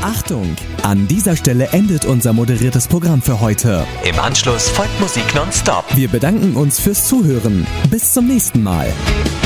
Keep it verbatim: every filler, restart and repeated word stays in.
Achtung! An dieser Stelle endet unser moderiertes Programm für heute. Im Anschluss folgt Musik nonstop. Wir bedanken uns fürs Zuhören. Bis zum nächsten Mal.